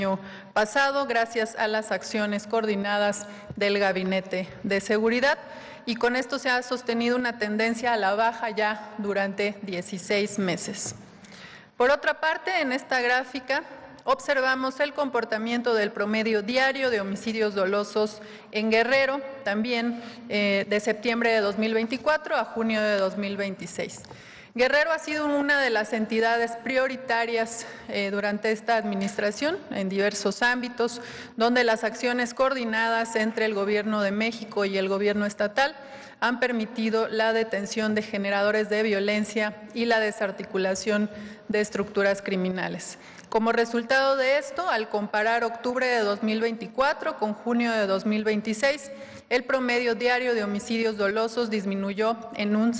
pasado, gracias a las acciones coordinadas del Gabinete de Seguridad, y con esto se ha sostenido una tendencia a la baja ya durante 16 meses. Por otra parte, en esta gráfica observamos el comportamiento del promedio diario de homicidios dolosos en Guerrero, también de septiembre de 2024 a junio de 2026. Guerrero ha sido una de las entidades prioritarias durante esta administración en diversos ámbitos, donde las acciones coordinadas entre el Gobierno de México y el Gobierno estatal han permitido la detención de generadores de violencia y la desarticulación de estructuras criminales. Como resultado de esto, al comparar octubre de 2024 con junio de 2026, el promedio diario de homicidios dolosos disminuyó en un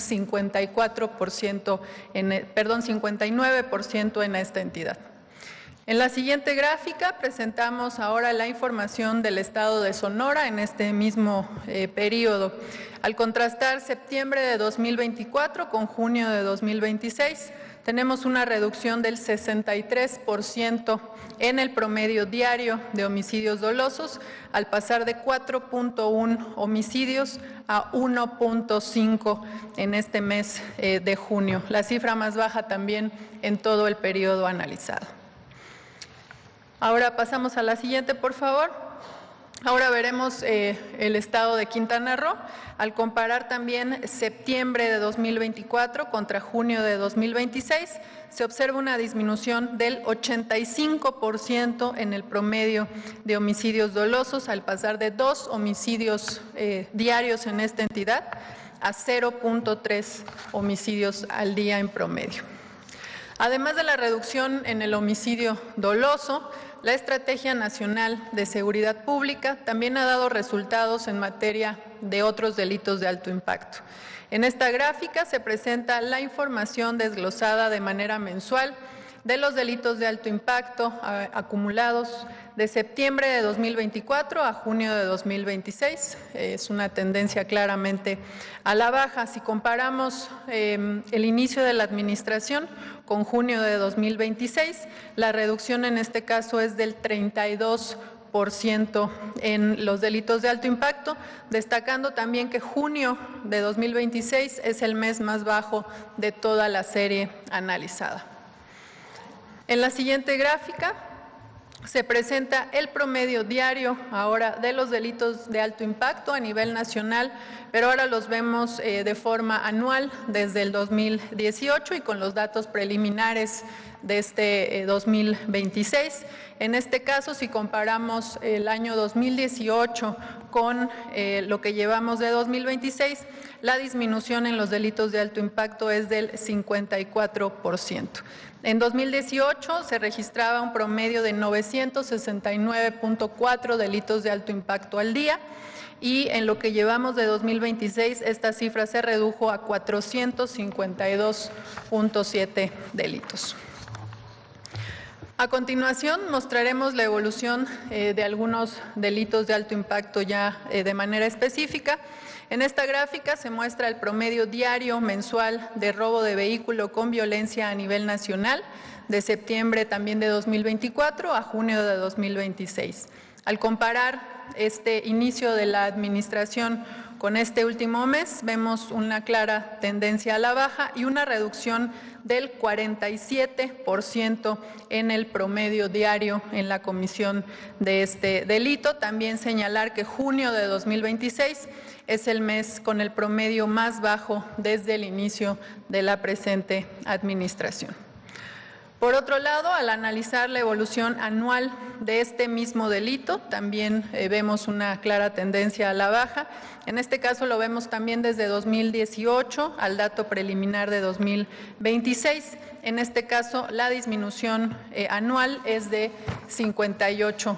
59% en esta entidad. En la siguiente gráfica presentamos ahora la información del estado de Sonora en este mismo periodo. Al contrastar septiembre de 2024 con junio de 2026, tenemos una reducción del 63% en el promedio diario de homicidios dolosos, al pasar de 4.1 homicidios a 1.5 en este mes de junio, la cifra más baja también en todo el periodo analizado. Ahora pasamos a la siguiente, por favor. Ahora veremos el estado de Quintana Roo. Al comparar también septiembre de 2024 contra junio de 2026, se observa una disminución del 85% en el promedio de homicidios dolosos, al pasar de 2 homicidios diarios en esta entidad a 0.3 homicidios al día en promedio. Además de la reducción en el homicidio doloso, la Estrategia Nacional de Seguridad Pública también ha dado resultados en materia de otros delitos de alto impacto. En esta gráfica se presenta la información desglosada de manera mensual de los delitos de alto impacto acumulados de septiembre de 2024 a junio de 2026. Es una tendencia claramente a la baja. Si comparamos el inicio de la administración con junio de 2026, la reducción en este caso es del 32% en los delitos de alto impacto, destacando también que junio de 2026 es el mes más bajo de toda la serie analizada. En la siguiente gráfica se presenta el promedio diario ahora de los delitos de alto impacto a nivel nacional, pero ahora los vemos de forma anual desde el 2018 y con los datos preliminares de este 2026. En este caso, si comparamos el año 2018 con lo que llevamos de 2026, la disminución en los delitos de alto impacto es del 54%. En 2018 se registraba un promedio de 969.4 delitos de alto impacto al día, y en lo que llevamos de 2026 esta cifra se redujo a 452.7 delitos. A continuación mostraremos la evolución de algunos delitos de alto impacto ya de manera específica. En esta gráfica se muestra el promedio diario mensual de robo de vehículo con violencia a nivel nacional, de septiembre también de 2024 a junio de 2026. Al comparar este inicio de la administración con este último mes, vemos una clara tendencia a la baja y una reducción del 47% en el promedio diario en la comisión de este delito. También señalar que junio de 2026 es el mes con el promedio más bajo desde el inicio de la presente administración. Por otro lado, al analizar la evolución anual de este mismo delito, también vemos una clara tendencia a la baja. En este caso lo vemos también desde 2018 al dato preliminar de 2026. En este caso, la disminución anual es de 58%.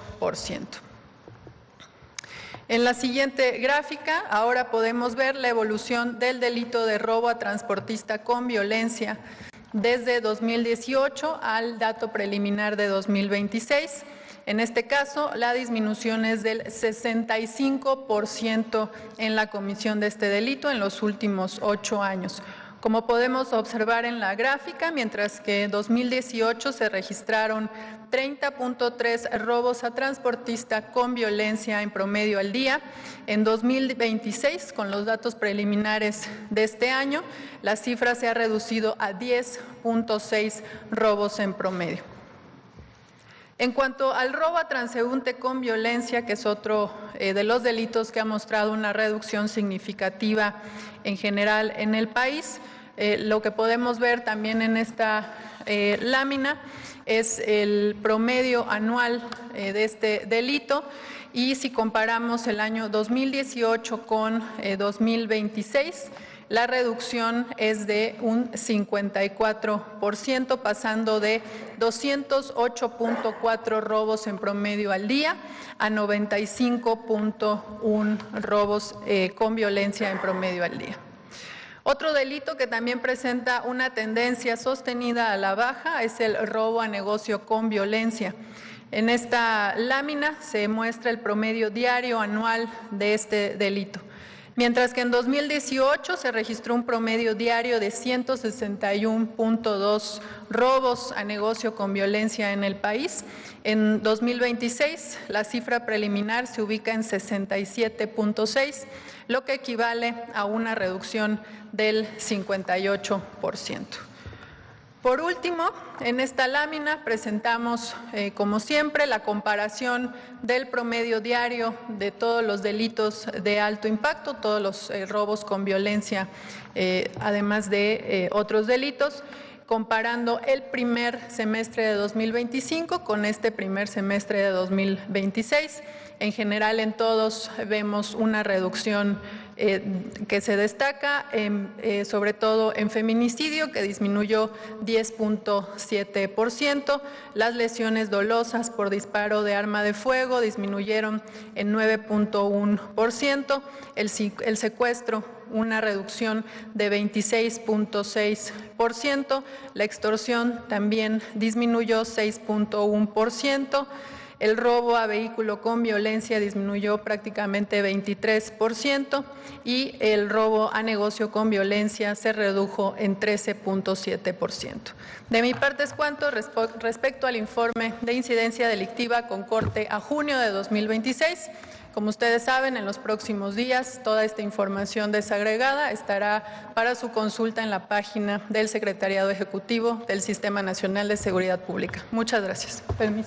En la siguiente gráfica, ahora podemos ver la evolución del delito de robo a transportista con violencia desde 2018 al dato preliminar de 2026. En este caso, la disminución es del 65% en la comisión de este delito en los últimos 8 años. Como podemos observar en la gráfica, mientras que en 2018 se registraron 30.3 robos a transportista con violencia en promedio al día, en 2026, con los datos preliminares de este año, la cifra se ha reducido a 10.6 robos en promedio. En cuanto al robo a transeúnte con violencia, que es otro de los delitos que ha mostrado una reducción significativa en general en el país, lo que podemos ver también en esta lámina es el promedio anual de este delito, y si comparamos el año 2018 con 2026, la reducción es de un 54%, pasando de 208.4 robos en promedio al día a 95.1 robos con violencia en promedio al día. Otro delito que también presenta una tendencia sostenida a la baja es el robo a negocio con violencia. En esta lámina se muestra el promedio diario anual de este delito. Mientras que en 2018 se registró un promedio diario de 161.2 robos a negocio con violencia en el país, en 2026 la cifra preliminar se ubica en 67.6, lo que equivale a una reducción del 58%. Por último, en esta lámina presentamos, como siempre, la comparación del promedio diario de todos los delitos de alto impacto, todos los robos con violencia, además de otros delitos, comparando el primer semestre de 2025 con este primer semestre de 2026. En general, en todos vemos una reducción que se destaca, sobre todo en feminicidio, que disminuyó 10.7%, las lesiones dolosas por disparo de arma de fuego disminuyeron en 9.1%, el secuestro una reducción de 26.6%, la extorsión también disminuyó 6.1%, el robo a vehículo con violencia disminuyó prácticamente 23% y el robo a negocio con violencia se redujo en 13.7%. De mi parte es cuanto respecto al informe de incidencia delictiva con corte a junio de 2026. Como ustedes saben, en los próximos días toda esta información desagregada estará para su consulta en la página del Secretariado Ejecutivo del Sistema Nacional de Seguridad Pública. Muchas gracias. Permiso.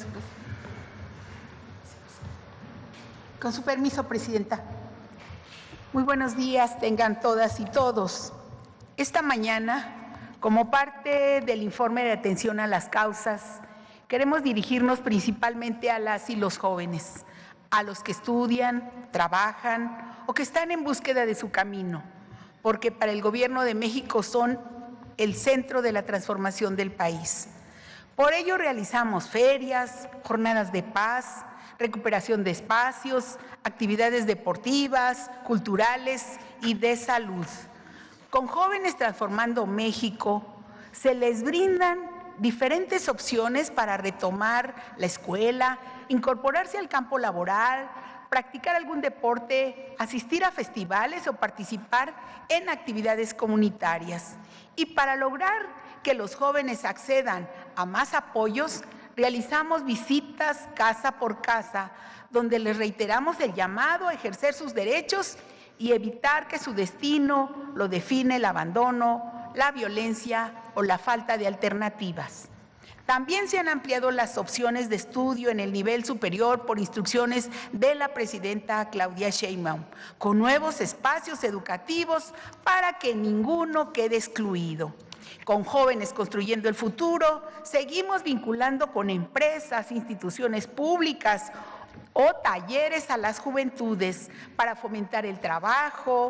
Con su permiso, Presidenta. Muy buenos días tengan todas y todos. Esta mañana, como parte del informe de atención a las causas, queremos dirigirnos principalmente a las y los jóvenes, a los que estudian, trabajan o que están en búsqueda de su camino, porque para el Gobierno de México son el centro de la transformación del país. Por ello realizamos ferias, jornadas de paz, recuperación de espacios, actividades deportivas, culturales y de salud. Con Jóvenes Transformando México se les brindan diferentes opciones para retomar la escuela, incorporarse al campo laboral, practicar algún deporte, asistir a festivales o participar en actividades comunitarias. Y para lograr que los jóvenes accedan a más apoyos, realizamos visitas casa por casa, donde les reiteramos el llamado a ejercer sus derechos y evitar que su destino lo define el abandono, la violencia o la falta de alternativas. También se han ampliado las opciones de estudio en el nivel superior por instrucciones de la presidenta Claudia Sheinbaum, con nuevos espacios educativos para que ninguno quede excluido. Con Jóvenes Construyendo el Futuro, seguimos vinculando con empresas, instituciones públicas o talleres a las juventudes para fomentar el trabajo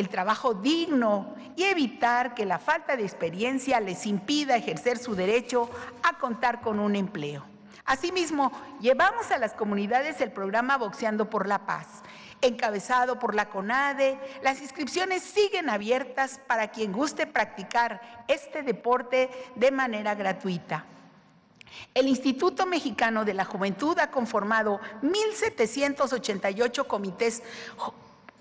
digno y evitar que la falta de experiencia les impida ejercer su derecho a contar con un empleo. Asimismo, llevamos a las comunidades el programa Boxeando por la Paz, encabezado por la CONADE. Las inscripciones siguen abiertas para quien guste practicar este deporte de manera gratuita. El Instituto Mexicano de la Juventud ha conformado 1,788 comités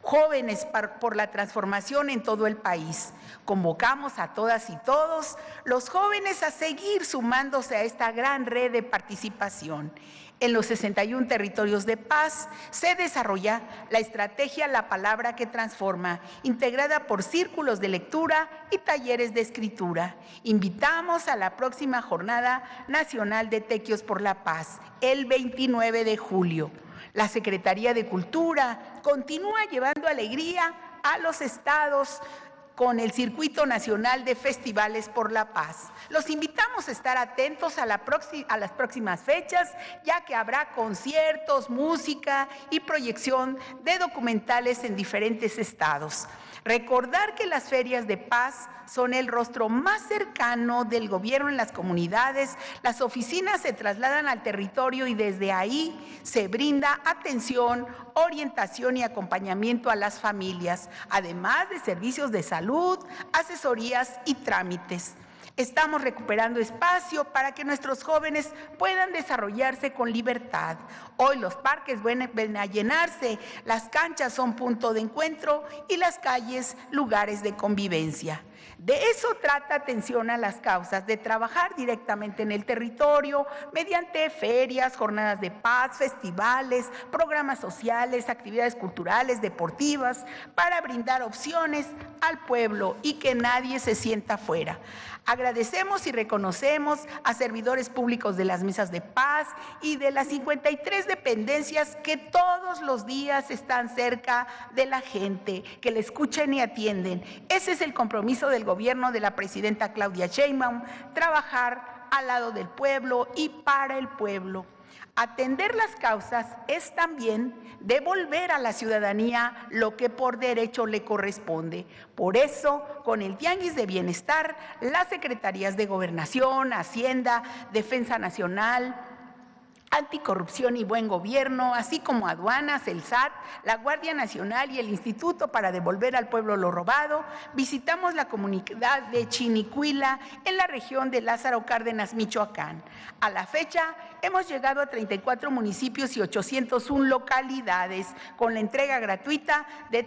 Jóvenes por la transformación en todo el país. Convocamos a todas y todos los jóvenes a seguir sumándose a esta gran red de participación. En los 61 territorios de paz se desarrolla la estrategia La Palabra que Transforma, integrada por círculos de lectura y talleres de escritura. Invitamos a la próxima Jornada Nacional de Tequios por la Paz, el 29 de julio. La Secretaría de Cultura continúa llevando alegría a los estados con el Circuito Nacional de Festivales por la Paz. Los invitamos a estar atentos a las próximas fechas, ya que habrá conciertos, música y proyección de documentales en diferentes estados. Recordar que las ferias de paz son el rostro más cercano del gobierno en las comunidades. Las oficinas se trasladan al territorio y desde ahí se brinda atención, orientación y acompañamiento a las familias, además de servicios de salud, asesorías y trámites. Estamos recuperando espacio para que nuestros jóvenes puedan desarrollarse con libertad. Hoy los parques vuelven a llenarse, las canchas son punto de encuentro y las calles lugares de convivencia. De eso trata Atención a las Causas, de trabajar directamente en el territorio mediante ferias, jornadas de paz, festivales, programas sociales, actividades culturales, deportivas, para brindar opciones al pueblo y que nadie se sienta fuera. Agradecemos y reconocemos a servidores públicos de las mesas de paz y de las 53 dependencias que todos los días están cerca de la gente, que le escuchen y atienden. Ese es el compromiso del gobierno de la presidenta Claudia Sheinbaum, trabajar al lado del pueblo y para el pueblo. Atender las causas es también devolver a la ciudadanía lo que por derecho le corresponde. Por eso, con el Tianguis de Bienestar, las Secretarías de Gobernación, Hacienda, Defensa Nacional, Anticorrupción y Buen Gobierno, así como aduanas, el SAT, la Guardia Nacional y el Instituto para devolver al pueblo lo robado, visitamos la comunidad de Chinicuila en la región de Lázaro Cárdenas, Michoacán. A la fecha, hemos llegado a 34 municipios y 801 localidades con la entrega gratuita de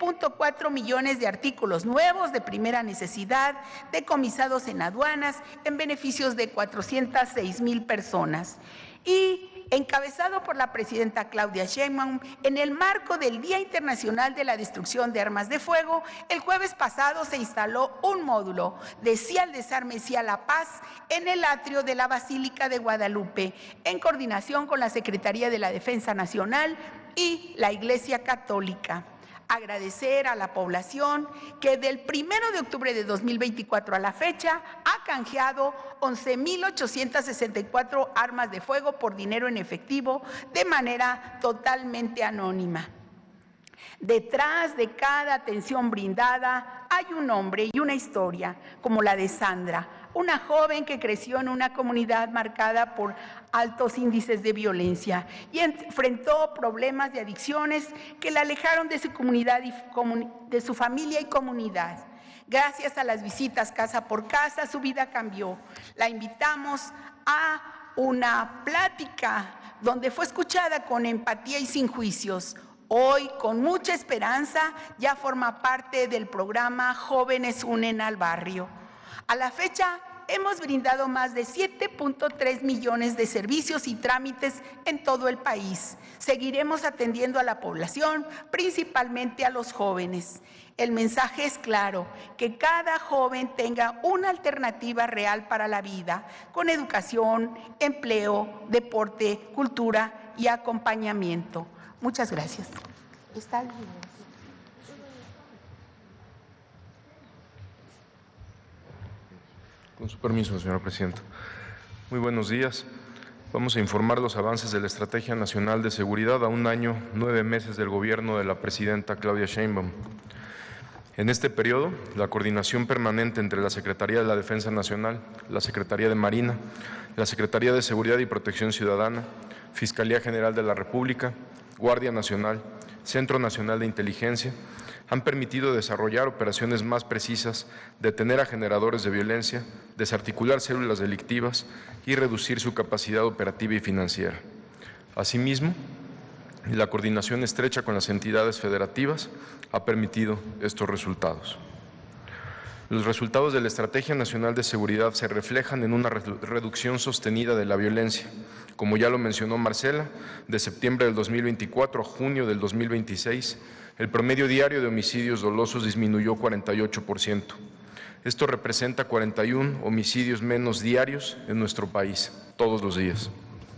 3.4 millones de artículos nuevos de primera necesidad decomisados en aduanas en beneficios de 406,000 personas. Y encabezado por la presidenta Claudia Sheinbaum, en el marco del Día Internacional de la Destrucción de Armas de Fuego, el jueves pasado se instaló un módulo de Sí al Desarme, Sí a la Paz en el atrio de la Basílica de Guadalupe, en coordinación con la Secretaría de la Defensa Nacional y la Iglesia Católica. Agradecer a la población que del 1 de octubre de 2024 a la fecha ha canjeado 11,864 armas de fuego por dinero en efectivo de manera totalmente anónima. Detrás de cada atención brindada hay un hombre y una historia, como la de Sandra, una joven que creció en una comunidad marcada por altos índices de violencia y enfrentó problemas de adicciones que la alejaron de su comunidad y de su familia y comunidad. Gracias a las visitas casa por casa, su vida cambió. La invitamos a una plática donde fue escuchada con empatía y sin juicios. Hoy, con mucha esperanza, ya forma parte del programa Jóvenes Unen al Barrio. A la fecha, hemos brindado más de 7.3 millones de servicios y trámites en todo el país. Seguiremos atendiendo a la población, principalmente a los jóvenes. El mensaje es claro, que cada joven tenga una alternativa real para la vida, con educación, empleo, deporte, cultura y acompañamiento. Muchas gracias. ¿Está el video? Con su permiso, señora presidenta. Muy buenos días. Vamos a informar los avances de la Estrategia Nacional de Seguridad a 1 año, 9 meses del gobierno de la presidenta Claudia Sheinbaum. En este periodo, la coordinación permanente entre la Secretaría de la Defensa Nacional, la Secretaría de Marina, la Secretaría de Seguridad y Protección Ciudadana, Fiscalía General de la República, Guardia Nacional, Centro Nacional de Inteligencia, han permitido desarrollar operaciones más precisas, detener a generadores de violencia, desarticular células delictivas y reducir su capacidad operativa y financiera. Asimismo, y la coordinación estrecha con las entidades federativas ha permitido estos resultados. Los resultados de la Estrategia Nacional de Seguridad se reflejan en una reducción sostenida de la violencia. Como ya lo mencionó Marcela, de septiembre del 2024 a junio del 2026, el promedio diario de homicidios dolosos disminuyó 48%. Esto representa 41 homicidios menos diarios en nuestro país, todos los días.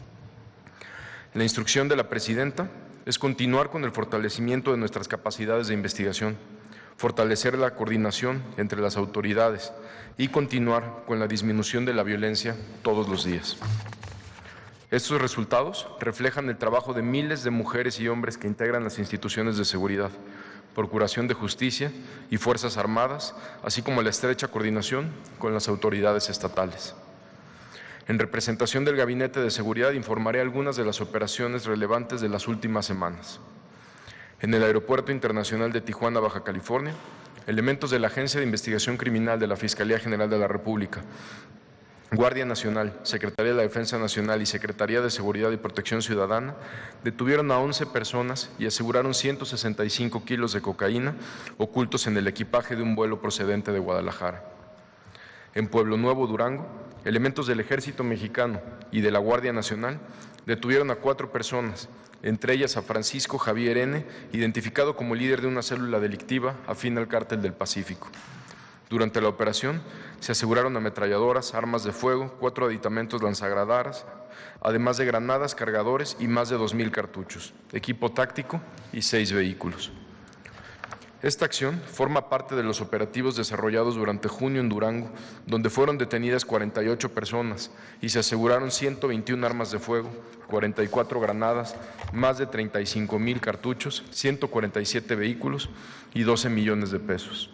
La instrucción de la Presidenta es continuar con el fortalecimiento de nuestras capacidades de investigación, fortalecer la coordinación entre las autoridades y continuar con la disminución de la violencia todos los días. Estos resultados reflejan el trabajo de miles de mujeres y hombres que integran las instituciones de seguridad, Procuración de Justicia y Fuerzas Armadas, así como la estrecha coordinación con las autoridades estatales. En representación del Gabinete de Seguridad informaré algunas de las operaciones relevantes de las últimas semanas. En el Aeropuerto Internacional de Tijuana, Baja California, elementos de la Agencia de Investigación Criminal de la Fiscalía General de la República, Guardia Nacional, Secretaría de la Defensa Nacional y Secretaría de Seguridad y Protección Ciudadana detuvieron a 11 personas y aseguraron 165 kilos de cocaína ocultos en el equipaje de un vuelo procedente de Guadalajara. En Pueblo Nuevo, Durango, elementos del Ejército Mexicano y de la Guardia Nacional detuvieron a 4 personas, entre ellas a Francisco Javier N., identificado como líder de una célula delictiva afín al Cártel del Pacífico. Durante la operación se aseguraron ametralladoras, armas de fuego, 4 aditamentos lanzagranadas, además de granadas, cargadores y más de 2,000 cartuchos, equipo táctico y 6 vehículos. Esta acción forma parte de los operativos desarrollados durante junio en Durango, donde fueron detenidas 48 personas y se aseguraron 121 armas de fuego, 44 granadas, más de 35,000 cartuchos, 147 vehículos y 12 millones de pesos.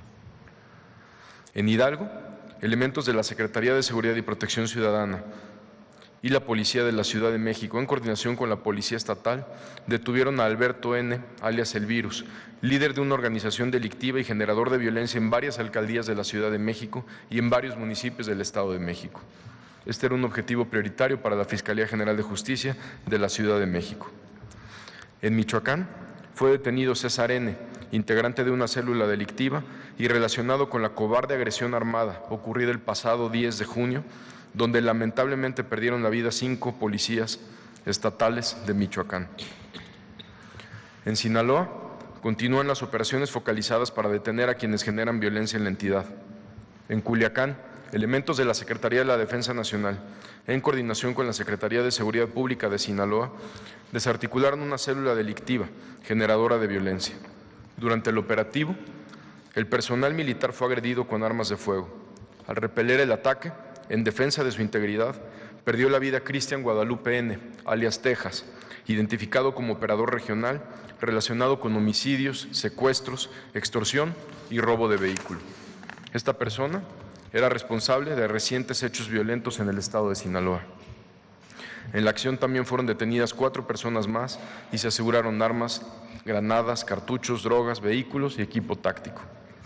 En Hidalgo, elementos de la Secretaría de Seguridad y Protección Ciudadana y la Policía de la Ciudad de México, en coordinación con la Policía Estatal, detuvieron a Alberto N., alias El Virus, líder de una organización delictiva y generador de violencia en varias alcaldías de la Ciudad de México y en varios municipios del Estado de México. Este era un objetivo prioritario para la Fiscalía General de Justicia de la Ciudad de México. En Michoacán, fue detenido César N., integrante de una célula delictiva y relacionado con la cobarde agresión armada ocurrida el pasado 10 de junio, donde lamentablemente perdieron la vida 5 policías estatales de Michoacán. En Sinaloa, continúan las operaciones focalizadas para detener a quienes generan violencia en la entidad. En Culiacán, elementos de la Secretaría de la Defensa Nacional, en coordinación con la Secretaría de Seguridad Pública de Sinaloa, desarticularon una célula delictiva generadora de violencia. Durante el operativo, el personal militar fue agredido con armas de fuego. Al repeler el ataque, en defensa de su integridad, perdió la vida Cristian Guadalupe N., alias Texas, identificado como operador regional relacionado con homicidios, secuestros, extorsión y robo de vehículo. Esta persona era responsable de recientes hechos violentos en el estado de Sinaloa. En la acción también fueron detenidas 4 personas más y se aseguraron armas, granadas, cartuchos, drogas, vehículos y equipo táctico.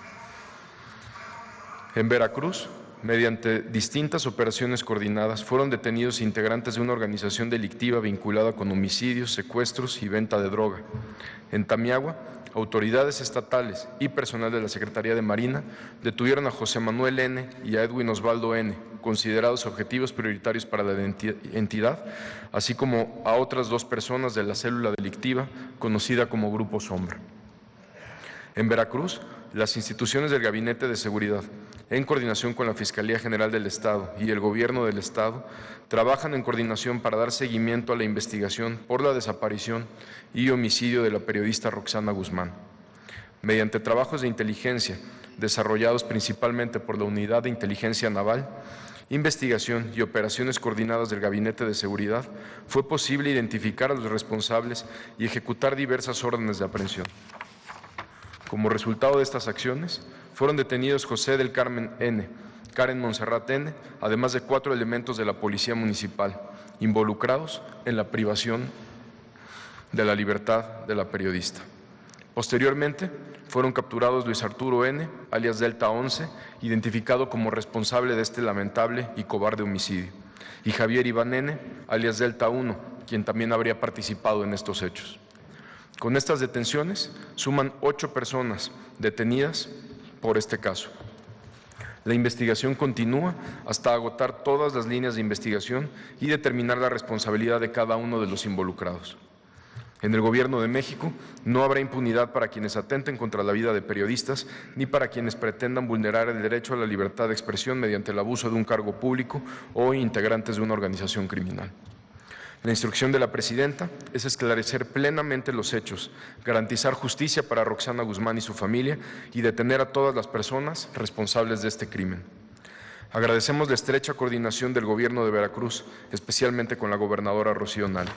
En Veracruz, mediante distintas operaciones coordinadas, fueron detenidos integrantes de una organización delictiva vinculada con homicidios, secuestros y venta de droga. En Tamiagua, autoridades estatales y personal de la Secretaría de Marina detuvieron a José Manuel N. y a Edwin Osvaldo N., considerados objetivos prioritarios para la entidad, así como a otras 2 personas de la célula delictiva conocida como Grupo Sombra. En Veracruz, las instituciones del Gabinete de Seguridad, en coordinación con la Fiscalía General del Estado y el Gobierno del Estado, trabajan en coordinación para dar seguimiento a la investigación por la desaparición y homicidio de la periodista Roxana Guzmán. Mediante trabajos de inteligencia desarrollados principalmente por la Unidad de Inteligencia Naval, investigación y operaciones coordinadas del Gabinete de Seguridad, fue posible identificar a los responsables y ejecutar diversas órdenes de aprehensión. Como resultado de estas acciones, fueron detenidos José del Carmen N., Karen Monserrat N., además de 4 elementos de la Policía Municipal, involucrados en la privación de la libertad de la periodista. Posteriormente, fueron capturados Luis Arturo N., alias Delta 11, identificado como responsable de este lamentable y cobarde homicidio, y Javier Iván N., alias Delta 1, quien también habría participado en estos hechos. Con estas detenciones suman 8 personas detenidas por este caso. La investigación continúa hasta agotar todas las líneas de investigación y determinar la responsabilidad de cada uno de los involucrados. En el Gobierno de México no habrá impunidad para quienes atenten contra la vida de periodistas ni para quienes pretendan vulnerar el derecho a la libertad de expresión mediante el abuso de un cargo público o integrantes de una organización criminal. La instrucción de la presidenta es esclarecer plenamente los hechos, garantizar justicia para Roxana Guzmán y su familia y detener a todas las personas responsables de este crimen. Agradecemos la estrecha coordinación del Gobierno de Veracruz, especialmente con la gobernadora Rocío Nale.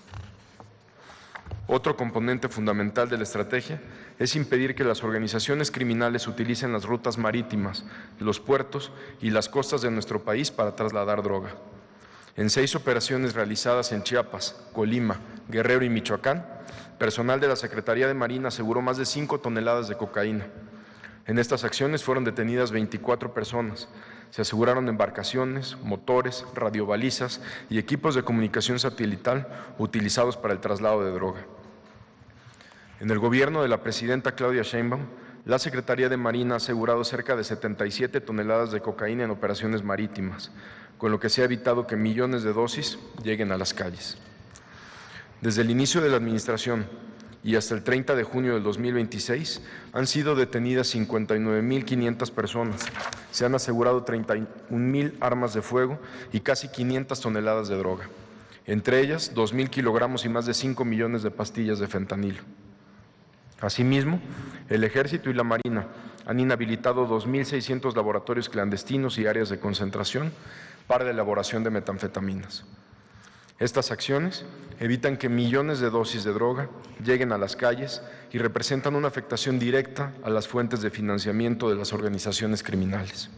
Otro componente fundamental de la estrategia es impedir que las organizaciones criminales utilicen las rutas marítimas, los puertos y las costas de nuestro país para trasladar droga. En 6 operaciones realizadas en Chiapas, Colima, Guerrero y Michoacán, personal de la Secretaría de Marina aseguró más de 5 toneladas de cocaína. En estas acciones fueron detenidas 24 personas. Se aseguraron embarcaciones, motores, radiobalizas y equipos de comunicación satelital utilizados para el traslado de droga. En el gobierno de la presidenta Claudia Sheinbaum, la Secretaría de Marina ha asegurado cerca de 77 toneladas de cocaína en operaciones marítimas, con lo que se ha evitado que millones de dosis lleguen a las calles. Desde el inicio de la administración y hasta el 30 de junio del 2026 han sido detenidas 59.500 personas. Se han asegurado 31.000 armas de fuego y casi 500 toneladas de droga, entre ellas 2.000 kilogramos y más de 5 millones de pastillas de fentanilo. Asimismo, el Ejército y la Marina han inhabilitado 2.600 laboratorios clandestinos y áreas de concentración para la elaboración de metanfetaminas. Estas acciones evitan que millones de dosis de droga lleguen a las calles y representan una afectación directa a las fuentes de financiamiento de las organizaciones criminales.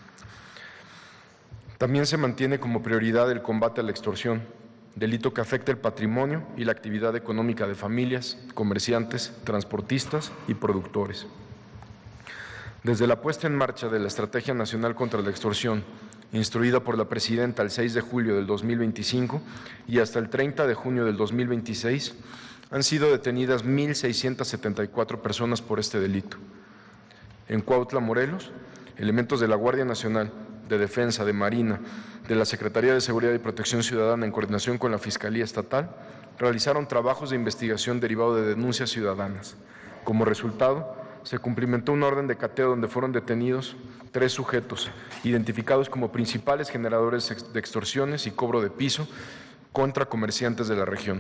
También se mantiene como prioridad el combate a la extorsión, delito que afecta el patrimonio y la actividad económica de familias, comerciantes, transportistas y productores. Desde la puesta en marcha de la Estrategia Nacional contra la Extorsión, instruida por la presidenta el 6 de julio del 2025 y hasta el 30 de junio del 2026, han sido detenidas 1.674 personas por este delito. En Cuautla, Morelos, elementos de la Guardia Nacional, de Defensa, de Marina, de la Secretaría de Seguridad y Protección Ciudadana en coordinación con la Fiscalía Estatal, realizaron trabajos de investigación derivado de denuncias ciudadanas. Como resultado, se cumplimentó una orden de cateo donde fueron detenidos 3 sujetos, identificados como principales generadores de extorsiones y cobro de piso contra comerciantes de la región.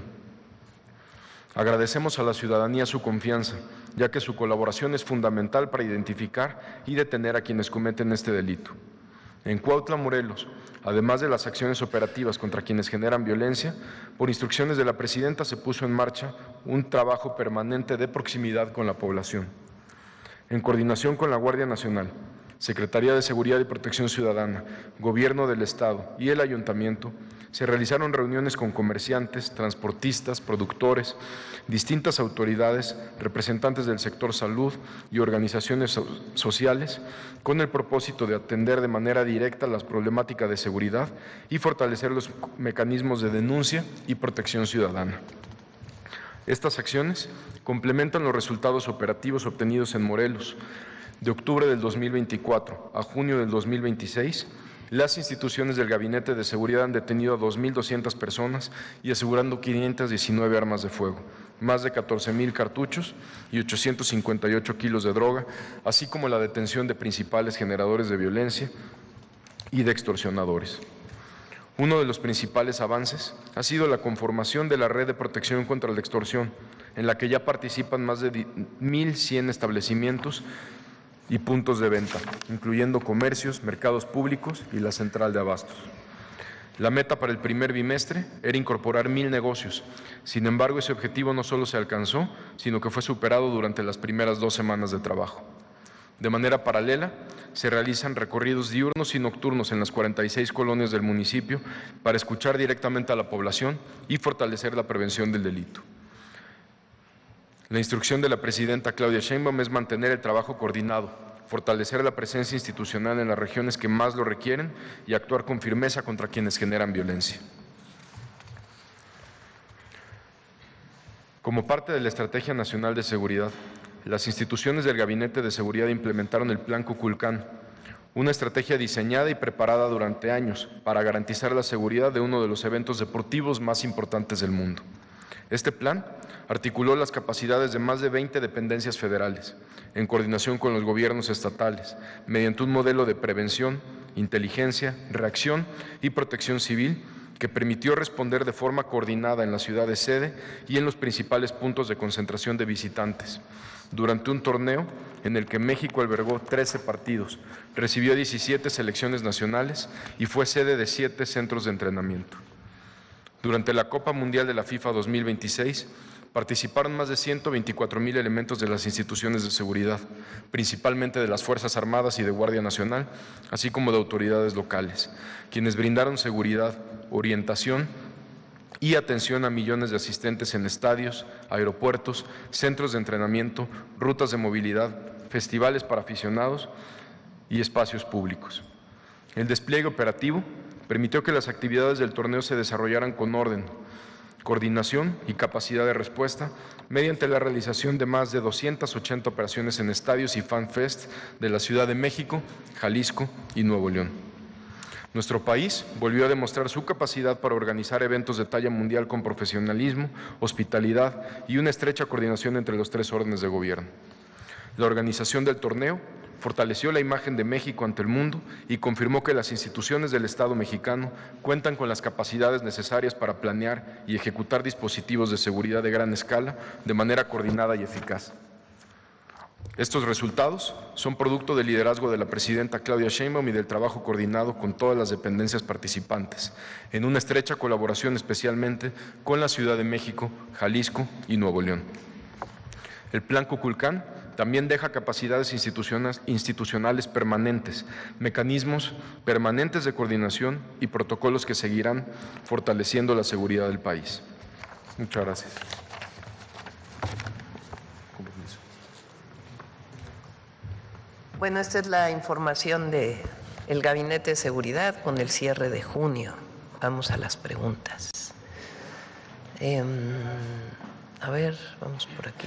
Agradecemos a la ciudadanía su confianza, ya que su colaboración es fundamental para identificar y detener a quienes cometen este delito. En Cuautla, Morelos, además de las acciones operativas contra quienes generan violencia, por instrucciones de la presidenta se puso en marcha un trabajo permanente de proximidad con la población. En coordinación con la Guardia Nacional, Secretaría de Seguridad y Protección Ciudadana, Gobierno del Estado y el Ayuntamiento, se realizaron reuniones con comerciantes, transportistas, productores, distintas autoridades, representantes del sector salud y organizaciones sociales, con el propósito de atender de manera directa las problemáticas de seguridad y fortalecer los mecanismos de denuncia y protección ciudadana. Estas acciones complementan los resultados operativos obtenidos en Morelos. De octubre del 2024 a junio del 2026, las instituciones del Gabinete de Seguridad han detenido a 2.200 personas y asegurando 519 armas de fuego, más de 14.000 cartuchos y 858 kilos de droga, así como la detención de principales generadores de violencia y de extorsionadores. Uno de los principales avances ha sido la conformación de la Red de Protección contra la Extorsión, en la que ya participan más de 1.100 establecimientos y puntos de venta, incluyendo comercios, mercados públicos y la central de abastos. La meta para el primer bimestre era incorporar 1,000 negocios. Sin embargo, ese objetivo no solo se alcanzó, sino que fue superado durante las primeras 2 semanas de trabajo. De manera paralela, se realizan recorridos diurnos y nocturnos en las 46 colonias del municipio para escuchar directamente a la población y fortalecer la prevención del delito. La instrucción de la presidenta Claudia Sheinbaum es mantener el trabajo coordinado, fortalecer la presencia institucional en las regiones que más lo requieren y actuar con firmeza contra quienes generan violencia. Como parte de la Estrategia Nacional de Seguridad, las instituciones del Gabinete de Seguridad implementaron el Plan Kukulcán, una estrategia diseñada y preparada durante años para garantizar la seguridad de uno de los eventos deportivos más importantes del mundo. Este plan articuló las capacidades de más de 20 dependencias federales, en coordinación con los gobiernos estatales, mediante un modelo de prevención, inteligencia, reacción y protección civil que permitió responder de forma coordinada en la ciudad de sede y en los principales puntos de concentración de visitantes. Durante un torneo en el que México albergó 13 partidos, recibió 17 selecciones nacionales y fue sede de 7 centros de entrenamiento. Durante la Copa Mundial de la FIFA 2026, participaron más de 124,000 elementos de las instituciones de seguridad, principalmente de las Fuerzas Armadas y de Guardia Nacional, así como de autoridades locales, quienes brindaron seguridad, orientación y atención a millones de asistentes en estadios, aeropuertos, centros de entrenamiento, rutas de movilidad, festivales para aficionados y espacios públicos. El despliegue operativo permitió que las actividades del torneo se desarrollaran con orden, coordinación y capacidad de respuesta mediante la realización de más de 280 operaciones en estadios y FanFest de la Ciudad de México, Jalisco y Nuevo León. Nuestro país volvió a demostrar su capacidad para organizar eventos de talla mundial con profesionalismo, hospitalidad y una estrecha coordinación entre los 3 órdenes de gobierno. La organización del torneo fortaleció la imagen de México ante el mundo y confirmó que las instituciones del Estado mexicano cuentan con las capacidades necesarias para planear y ejecutar dispositivos de seguridad de gran escala de manera coordinada y eficaz. Estos resultados son producto del liderazgo de la presidenta Claudia Sheinbaum y del trabajo coordinado con todas las dependencias participantes, en una estrecha colaboración especialmente con la Ciudad de México, Jalisco y Nuevo León. El Plan Kukulcán también deja capacidades institucionales permanentes, mecanismos permanentes de coordinación y protocolos que seguirán fortaleciendo la seguridad del país. Muchas gracias. Bueno, esta es la información del Gabinete de Seguridad con el cierre de junio. Vamos a las preguntas. A ver, vamos por aquí.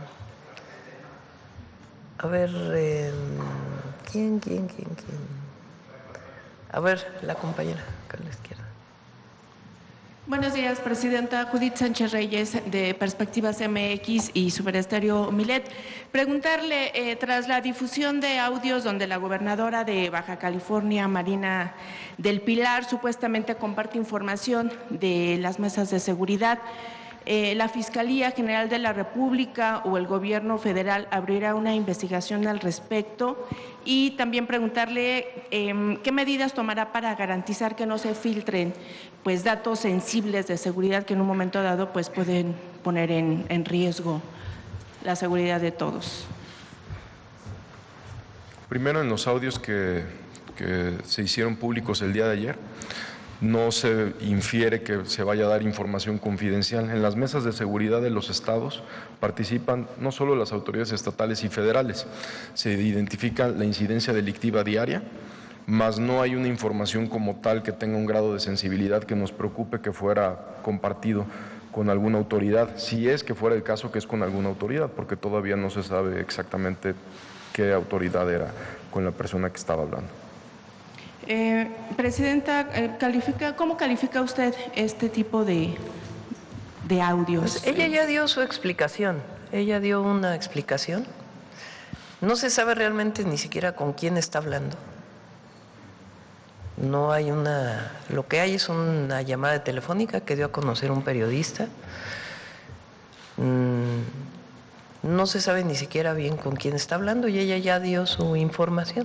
A ver, ¿quién? A ver, la compañera, acá a la izquierda. Buenos días, Presidenta. Judith Sánchez Reyes, de Perspectivas MX y Superestéreo Milet. Preguntarle, tras la difusión de audios donde la gobernadora de Baja California, Marina del Pilar, supuestamente comparte información de las mesas de seguridad, ¿la Fiscalía General de la República o el Gobierno Federal abrirá una investigación al respecto? Y también preguntarle qué medidas tomará para garantizar que no se filtren pues datos sensibles de seguridad que en un momento dado pues pueden poner en riesgo la seguridad de todos. Primero, en los audios que se hicieron públicos el día de ayer, no se infiere que se vaya a dar información confidencial. En las mesas de seguridad de los estados participan no solo las autoridades estatales y federales, se identifica la incidencia delictiva diaria, mas no hay una información como tal que tenga un grado de sensibilidad que nos preocupe que fuera compartido con alguna autoridad, si es que fuera el caso que es con alguna autoridad, porque todavía no se sabe exactamente qué autoridad era con la persona que estaba hablando. Presidenta, ¿cómo califica usted este tipo de audios? Pues ella ya dio su explicación, ella dio una explicación. No se sabe realmente ni siquiera con quién está hablando. No hay lo que hay es una llamada telefónica que dio a conocer un periodista. No se sabe ni siquiera bien con quién está hablando y ella ya dio su información.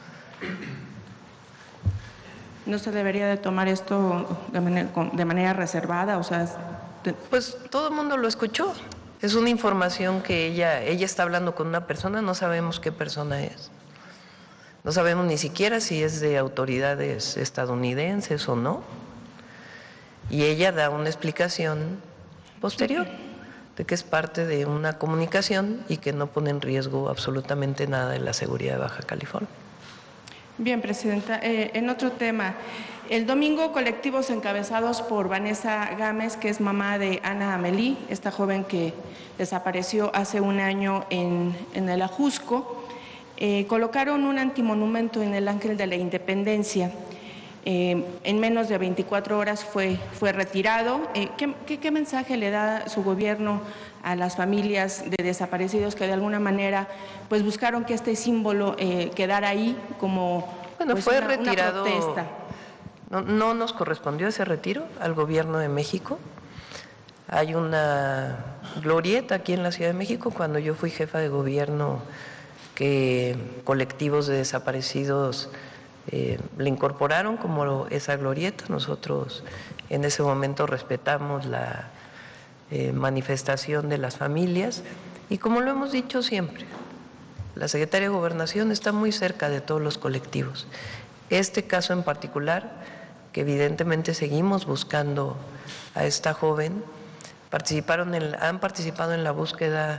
¿No se debería de tomar esto de manera reservada? O sea, pues todo el mundo lo escuchó. Es una información que ella está hablando con una persona, no sabemos qué persona es. No sabemos ni siquiera si es de autoridades estadounidenses o no. Y ella da una explicación posterior de que es parte de una comunicación y que no pone en riesgo absolutamente nada de la seguridad de Baja California. Bien, Presidenta. En otro tema, el domingo colectivos encabezados por Vanessa Gámez, que es mamá de Ana Amelí, esta joven que desapareció hace un año en el Ajusco, colocaron un antimonumento en el Ángel de la Independencia. En menos de 24 horas fue retirado. ¿Qué mensaje le da su gobierno a las familias de desaparecidos que de alguna manera pues buscaron que este símbolo quedara ahí como pues, fue retirado, una protesta? No nos correspondió ese retiro al gobierno de México. Hay una glorieta aquí en la Ciudad de México, cuando yo fui jefa de gobierno, que colectivos de desaparecidos le incorporaron como esa glorieta. Nosotros en ese momento respetamos la manifestación de las familias y, como lo hemos dicho siempre, la Secretaría de Gobernación está muy cerca de todos los colectivos. Este caso en particular, que evidentemente seguimos buscando a esta joven, han participado en la búsqueda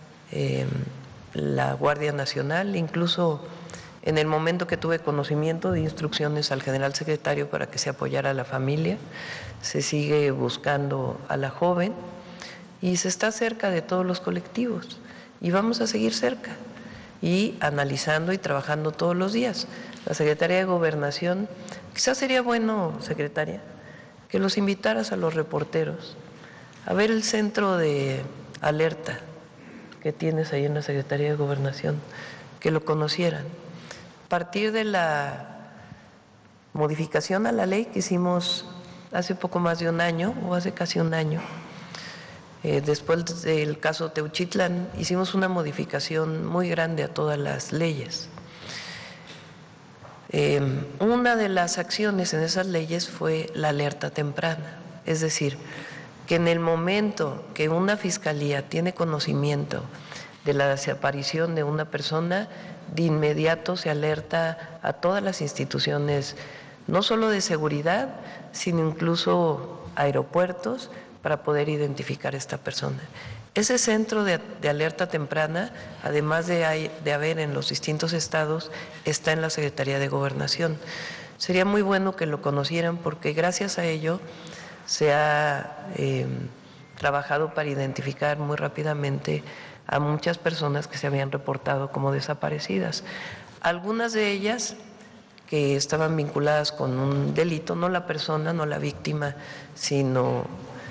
la Guardia Nacional, incluso en el momento que tuve conocimiento de instrucciones al general secretario para que se apoyara a la familia. Se sigue buscando a la joven y se está cerca de todos los colectivos y vamos a seguir cerca y analizando y trabajando todos los días. La Secretaría de Gobernación, quizás sería bueno, secretaria, que los invitaras a los reporteros a ver el centro de alerta que tienes ahí en la Secretaría de Gobernación, que lo conocieran. A partir de la modificación a la ley que hicimos hace poco más de un año, o hace casi un año, después del caso Teuchitlán, hicimos una modificación muy grande a todas las leyes. Una de las acciones en esas leyes fue la alerta temprana, es decir, que en el momento que una fiscalía tiene conocimiento de la desaparición de una persona, de inmediato se alerta a todas las instituciones, no solo de seguridad, sino incluso aeropuertos, para poder identificar a esta persona. Ese centro de alerta temprana, además de haber en los distintos estados, está en la Secretaría de Gobernación. Sería muy bueno que lo conocieran, porque gracias a ello se ha trabajado para identificar muy rápidamente a muchas personas que se habían reportado como desaparecidas. Algunas de ellas que estaban vinculadas con un delito, no la persona, no la víctima, sino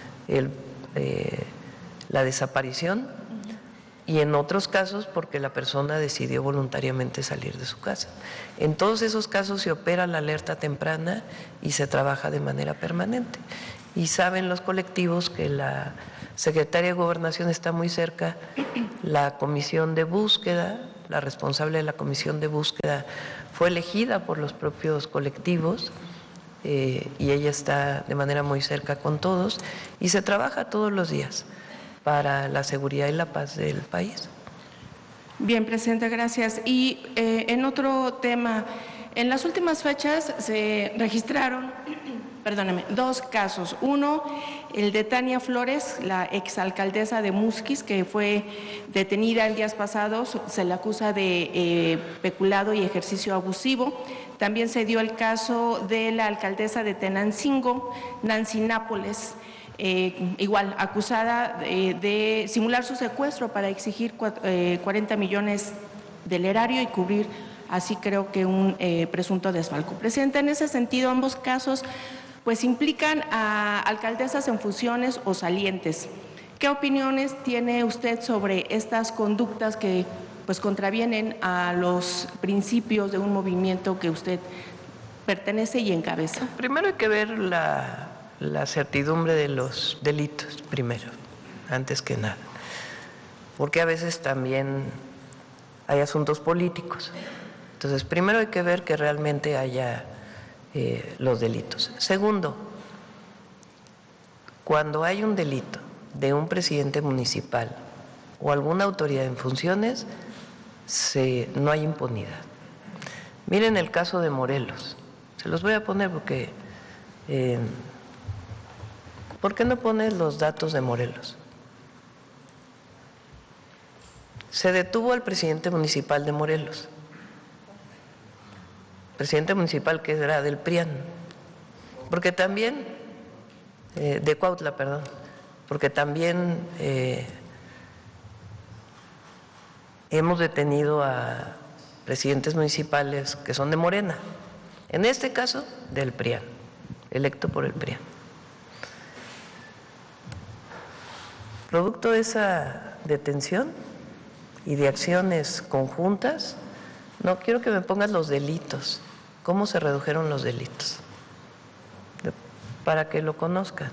la desaparición, y en otros casos porque la persona decidió voluntariamente salir de su casa. En todos esos casos se opera la alerta temprana y se trabaja de manera permanente. Y saben los colectivos que la Secretaría de Gobernación está muy cerca, la comisión de búsqueda, la responsable de la comisión de búsqueda fue elegida por los propios colectivos, y ella está de manera muy cerca con todos y se trabaja todos los días para la seguridad y la paz del país. Bien, Presidenta, gracias. Y en otro tema, en las últimas fechas se registraron, dos casos. Uno, el de Tania Flores, la exalcaldesa de Musquis, que fue detenida el días pasados, se le acusa de peculado y ejercicio abusivo. También se dio el caso de la alcaldesa de Tenancingo, Nancy Nápoles, igual acusada de simular su secuestro para exigir 40 millones del erario y cubrir así creo que un presunto desfalco. Presidenta, en ese sentido, ambos casos pues implican a alcaldesas en funciones o salientes. ¿Qué opiniones tiene usted sobre estas conductas que pues contravienen a los principios de un movimiento que usted pertenece y encabeza? Primero hay que ver la certidumbre de los delitos, primero, antes que nada, porque a veces también hay asuntos políticos. Entonces, primero hay que ver que realmente haya los delitos. Segundo, cuando hay un delito de un presidente municipal o alguna autoridad en funciones, no hay impunidad. Miren el caso de Morelos. Se los voy a poner porque ¿por qué no pones los datos de Morelos? Se detuvo al presidente municipal de Morelos. presidente municipal que era del PRIAN, porque también, de Cuautla, perdón, porque también hemos detenido a presidentes municipales que son de Morena, en este caso del PRIAN, electo por el PRIAN. Producto de esa detención y de acciones conjuntas, no quiero que me pongas los delitos, cómo se redujeron los delitos, para que lo conozcan.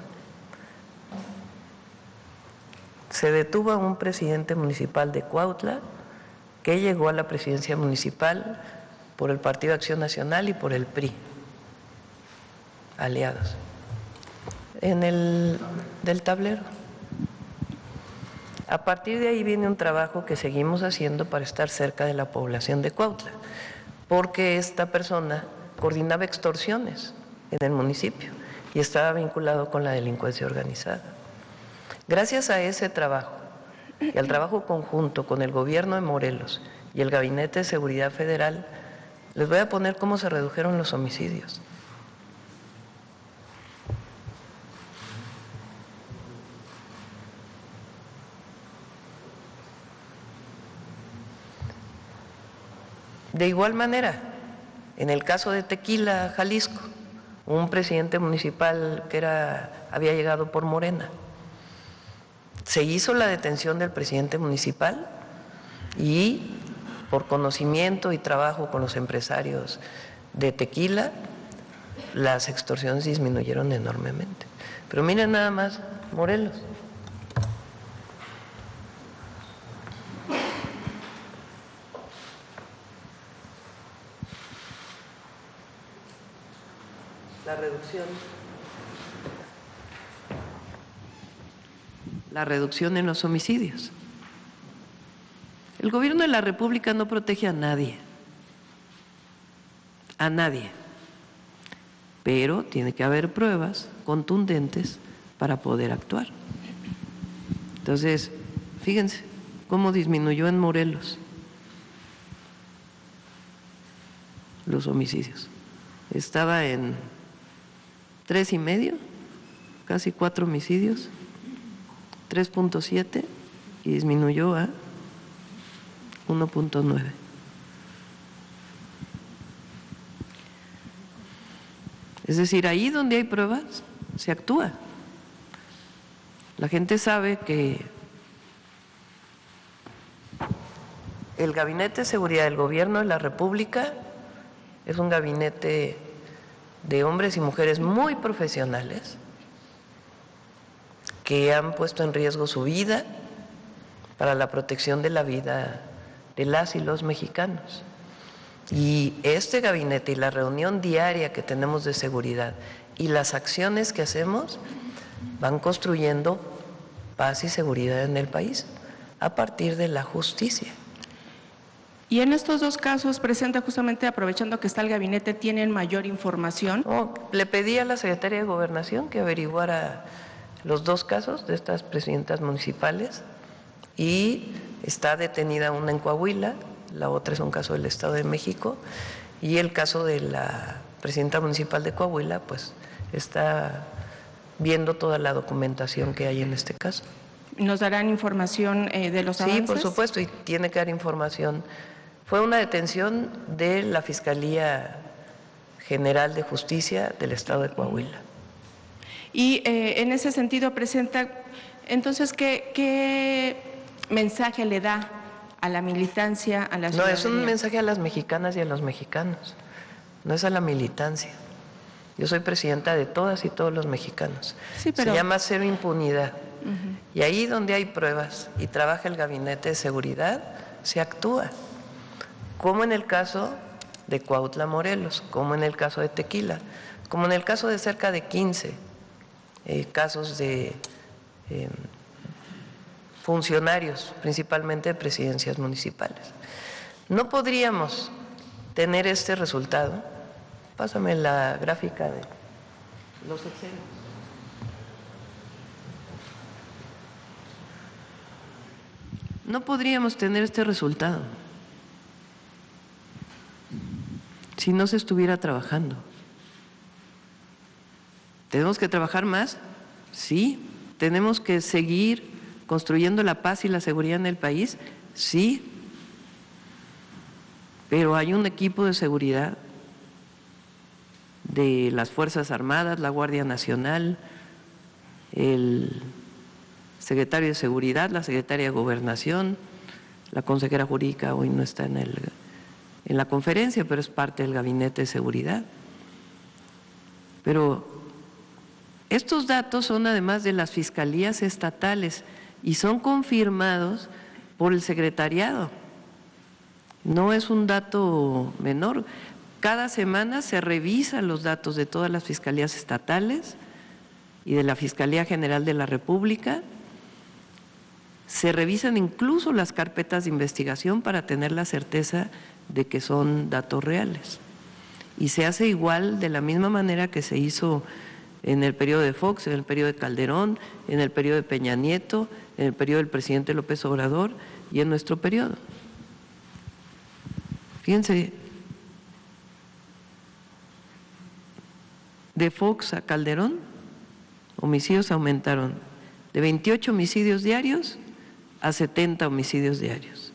Se detuvo a un presidente municipal de Cuautla que llegó a la presidencia municipal por el Partido Acción Nacional y por el PRI, aliados, en el del tablero. A partir de ahí viene un trabajo que seguimos haciendo para estar cerca de la población de Cuautla, porque esta persona coordinaba extorsiones en el municipio y estaba vinculado con la delincuencia organizada. Gracias a ese trabajo y al trabajo conjunto con el gobierno de Morelos y el Gabinete de Seguridad Federal, les voy a poner cómo se redujeron los homicidios. De igual manera, en el caso de Tequila, Jalisco, un presidente municipal que había llegado por Morena, se hizo la detención del presidente municipal y por conocimiento y trabajo con los empresarios de Tequila, las extorsiones disminuyeron enormemente. Pero miren nada más, Morelos. La reducción en los homicidios. El gobierno de la República no protege a nadie, pero tiene que haber pruebas contundentes para poder actuar. Entonces, fíjense cómo disminuyó en Morelos los homicidios. Estaba en 3,5, casi 4 homicidios, 3.7 y disminuyó a 1.9. Es decir, ahí donde hay pruebas, se actúa. La gente sabe que el Gabinete de Seguridad del Gobierno de la República es un gabinete de hombres y mujeres muy profesionales que han puesto en riesgo su vida para la protección de la vida de las y los mexicanos. Y este gabinete y la reunión diaria que tenemos de seguridad y las acciones que hacemos van construyendo paz y seguridad en el país a partir de la justicia. Y en estos dos casos, Presidenta, justamente aprovechando que está el gabinete, ¿tienen mayor información? Le pedí a la Secretaría de Gobernación que averiguara los dos casos de estas presidentas municipales y está detenida una en Coahuila, la otra es un caso del Estado de México y el caso de la presidenta municipal de Coahuila pues está viendo toda la documentación que hay en este caso. ¿Nos darán información de los avances? Sí, por supuesto, y tiene que dar información. Fue una detención de la Fiscalía General de Justicia del Estado de Coahuila. Y en ese sentido, Presidenta, entonces, ¿qué mensaje le da a la militancia, a la ciudadanía? No, es un mensaje a las mexicanas y a los mexicanos, no es a la militancia. Yo soy presidenta de todas y todos los mexicanos. Sí, pero... Se llama cero impunidad. Y ahí donde hay pruebas y trabaja el Gabinete de Seguridad, se actúa. Como en el caso de Cuautla, Morelos, como en el caso de Tequila, como en el caso de cerca de 15 casos de funcionarios, principalmente de presidencias municipales. No podríamos tener este resultado. Pásame la gráfica de los sexenios. No podríamos tener este resultado si si no se estuviera trabajando. ¿Tenemos que trabajar más? Sí. ¿Tenemos que seguir construyendo la paz y la seguridad en el país? Sí. Pero hay un equipo de seguridad de las Fuerzas Armadas, la Guardia Nacional, el secretario de Seguridad, la secretaria de Gobernación, la consejera jurídica hoy no está en la conferencia, pero es parte del Gabinete de Seguridad. Pero estos datos son además de las fiscalías estatales y son confirmados por el secretariado. No es un dato menor. Cada semana se revisan los datos de todas las fiscalías estatales y de la Fiscalía General de la República. Se revisan incluso las carpetas de investigación para tener la certeza de que son datos reales. Y se hace igual, de la misma manera que se hizo en el periodo de Fox, en el periodo de Calderón, en el periodo de Peña Nieto, en el periodo del presidente López Obrador y en nuestro periodo. Fíjense, de Fox a Calderón, homicidios aumentaron de 28 homicidios diarios a 70 homicidios diarios.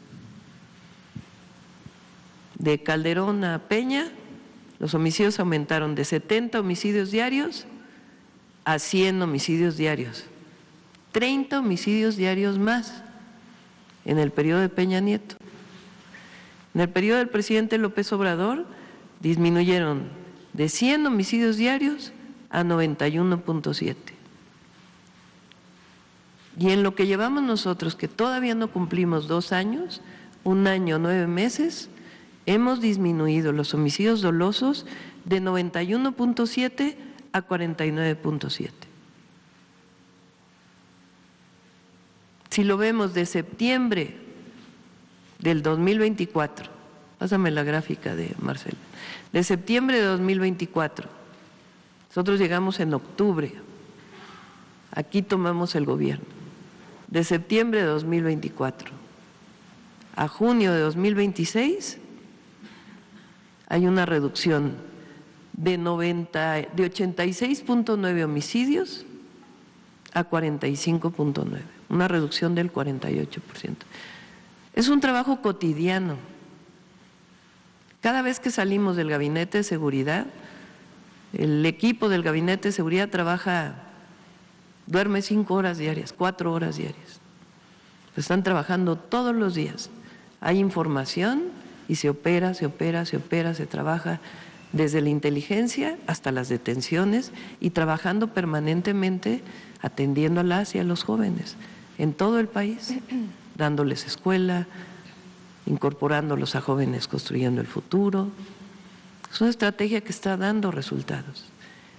De Calderón a Peña, los homicidios aumentaron de 70 homicidios diarios a 100 homicidios diarios. 30 homicidios diarios más en el periodo de Peña Nieto. En el periodo del presidente López Obrador disminuyeron de 100 homicidios diarios a 91.7. Y en lo que llevamos nosotros, que todavía no cumplimos 2 años, 1 año, 9 meses, hemos disminuido los homicidios dolosos de 91.7 a 49.7. Si lo vemos de septiembre del 2024, pásame la gráfica de Marcelo, de septiembre de 2024, nosotros llegamos en octubre, aquí tomamos el gobierno, de septiembre de 2024 a junio de 2026 hay una reducción de 86.9 homicidios a 45.9, una reducción del 48%. Es un trabajo cotidiano. Cada vez que salimos del Gabinete de Seguridad, el equipo del Gabinete de Seguridad duerme 5 horas diarias, 4 horas diarias. Están trabajando todos los días. Hay información y se opera, se trabaja desde la inteligencia hasta las detenciones y trabajando permanentemente atendiendo a las y a los jóvenes en todo el país, dándoles escuela, incorporándolos a jóvenes construyendo el futuro. Es una estrategia que está dando resultados.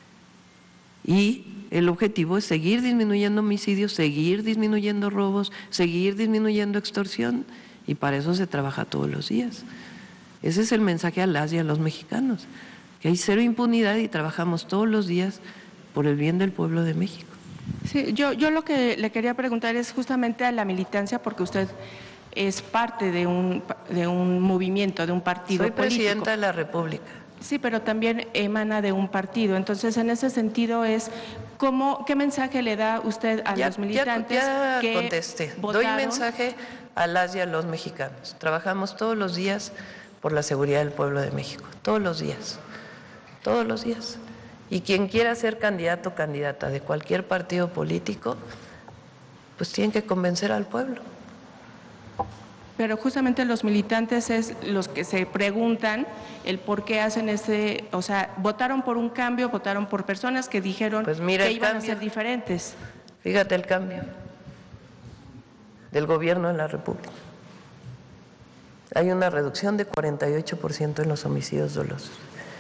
Y el objetivo es seguir disminuyendo homicidios, seguir disminuyendo robos, seguir disminuyendo extorsión, y para eso se trabaja todos los días. Ese es el mensaje a las y a los mexicanos, que hay cero impunidad y trabajamos todos los días por el bien del pueblo de México. Sí, yo lo que le quería preguntar es justamente a la militancia, porque usted es parte de un movimiento, de un partido político. Soy presidenta de la República. Sí, pero también emana de un partido. Entonces, en ese sentido ¿qué mensaje le da usted a los militantes? Ya que contesté. votaron? Doy mensaje a las y a los mexicanos. Trabajamos todos los días por la seguridad del pueblo de México. Todos los días. Todos los días. Y quien quiera ser candidato o candidata de cualquier partido político, pues tienen que convencer al pueblo. Pero justamente los militantes es los que se preguntan el por qué hacen votaron por un cambio, votaron por personas que dijeron que iban a ser diferentes. Fíjate el cambio del gobierno de la República. Hay una reducción de 48% en los homicidios dolosos.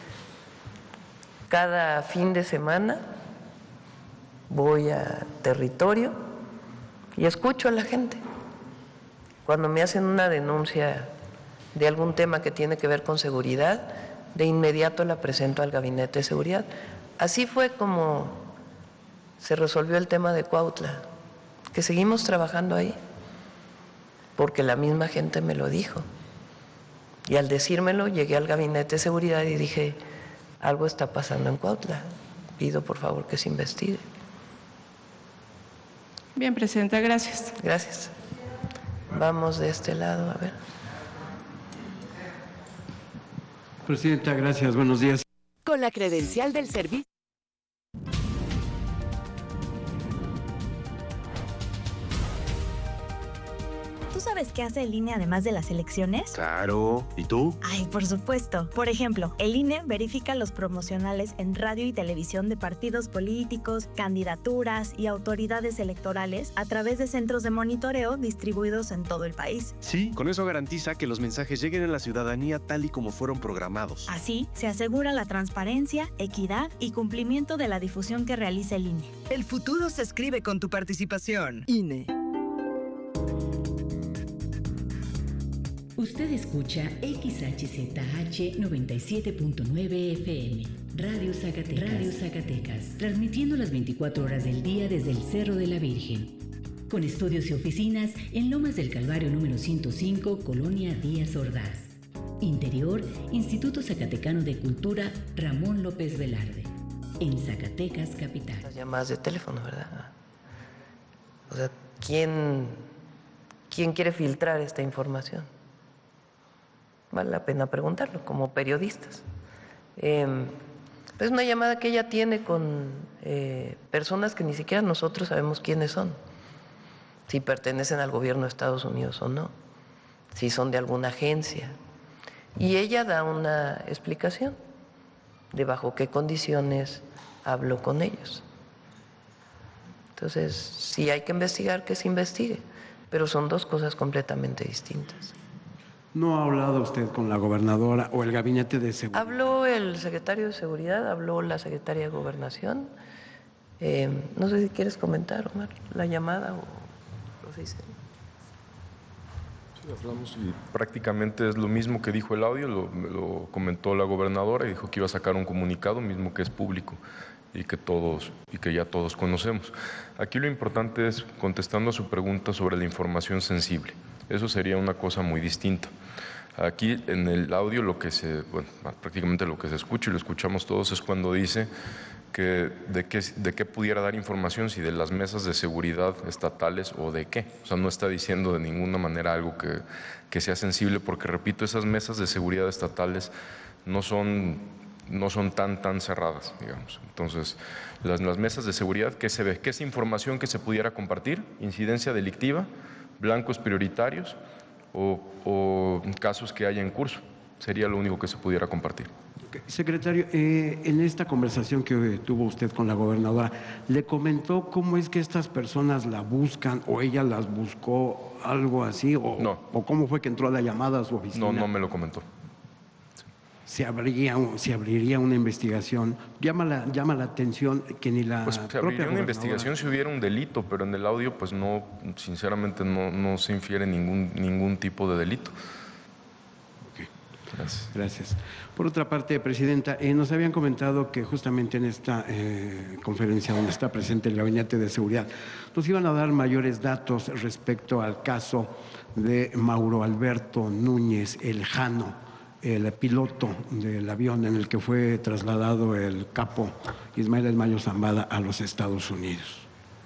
Cada fin de semana voy a territorio y escucho a la gente. Cuando me hacen una denuncia de algún tema que tiene que ver con seguridad, de inmediato la presento al Gabinete de Seguridad. Así fue como se resolvió el tema de Cuautla, que seguimos trabajando ahí, porque la misma gente me lo dijo. Y al decírmelo, llegué al gabinete de seguridad y dije, algo está pasando en Cuautla, pido por favor que se investigue. Bien, Presidenta, gracias. Gracias. Vamos de este lado, a ver. Presidenta, gracias. Buenos días. Con la credencial del servicio. ¿Tú sabes qué hace el INE además de las elecciones? Claro. ¿Y tú? Ay, por supuesto. Por ejemplo, el INE verifica los promocionales en radio y televisión de partidos políticos, candidaturas y autoridades electorales a través de centros de monitoreo distribuidos en todo el país. Sí, con eso garantiza que los mensajes lleguen a la ciudadanía tal y como fueron programados. Así, se asegura la transparencia, equidad y cumplimiento de la difusión que realiza el INE. El futuro se escribe con tu participación. INE. Usted escucha XHZH 97.9 FM, Radio Zacatecas, transmitiendo las 24 horas del día desde el Cerro de la Virgen, con estudios y oficinas en Lomas del Calvario número 105, Colonia Díaz Ordaz. Interior, Instituto Zacatecano de Cultura Ramón López Velarde, en Zacatecas Capital. Las llamadas de teléfono, ¿verdad? O sea, ¿quién quiere filtrar esta información? Vale la pena preguntarlo como periodistas. Es una llamada que ella tiene con personas que ni siquiera nosotros sabemos quiénes son, si pertenecen al gobierno de Estados Unidos o no, si son de alguna agencia. Y ella da una explicación de bajo qué condiciones habló con ellos. Entonces, si hay que investigar, que se investigue, pero son dos cosas completamente distintas. ¿No ha hablado usted con la gobernadora o el gabinete de seguridad? Habló el secretario de Seguridad, habló la secretaria de Gobernación. No sé si quieres comentar, Omar, la llamada o lo dice. Sí, hablamos y prácticamente es lo mismo que dijo el audio, lo comentó la gobernadora y dijo que iba a sacar un comunicado, mismo que es público y que ya todos conocemos. Aquí lo importante es, contestando a su pregunta sobre la información sensible, eso sería una cosa muy distinta. Aquí en el audio prácticamente lo que se escucha y lo escuchamos todos es cuando dice que de qué pudiera dar información, si de las mesas de seguridad estatales o de qué. O sea, no está diciendo de ninguna manera algo que sea sensible, porque repito, esas mesas de seguridad estatales no son tan cerradas, digamos. Entonces, las mesas de seguridad, ¿qué se ve? ¿Qué es información que se pudiera compartir? Incidencia delictiva, blancos prioritarios o casos que haya en curso. Sería lo único que se pudiera compartir. Secretario, en esta conversación que tuvo usted con la gobernadora, ¿le comentó cómo es que estas personas la buscan o ella las buscó, algo así? No. ¿O cómo fue que entró la llamada a su oficina? No me lo comentó. Se abriría una investigación. Llama la atención que ni la se abriría una investigación si hubiera un delito, pero en el audio pues no, sinceramente no se infiere ningún tipo de delito. Okay. Gracias. Por otra parte, Presidenta, nos habían comentado que justamente en esta conferencia donde está presente el Gabinete de Seguridad nos iban a dar mayores datos respecto al caso de Mauro Alberto Núñez, el Jano, el piloto del avión en el que fue trasladado el capo Ismael El Mayo Zambada a los Estados Unidos.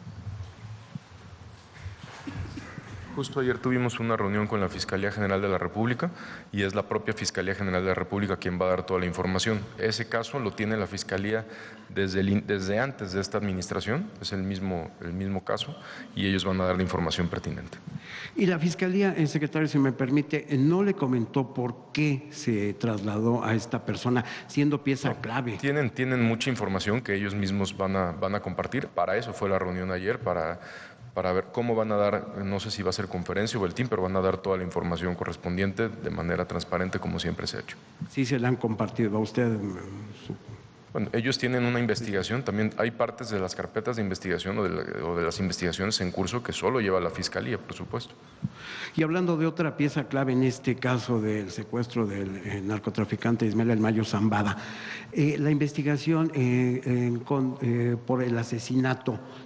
Justo ayer tuvimos una reunión con la Fiscalía General de la República y es la propia Fiscalía General de la República quien va a dar toda la información. Ese caso lo tiene la Fiscalía desde antes de esta administración, es el mismo caso, y ellos van a dar la información pertinente. Y la Fiscalía, secretario, si me permite, ¿no le comentó por qué se trasladó a esta persona siendo pieza clave? Tienen mucha información que ellos mismos van a compartir. Para eso fue la reunión ayer, para ver cómo van a dar, no sé si va a ser conferencia o boletín, pero van a dar toda la información correspondiente de manera transparente como siempre se ha hecho. Sí, se la han compartido a usted. Bueno, ellos tienen una investigación, también hay partes de las carpetas de investigación o de las investigaciones en curso que solo lleva la Fiscalía, por supuesto. Y hablando de otra pieza clave en este caso del secuestro del narcotraficante Ismael El Mayo Zambada, la investigación por el asesinato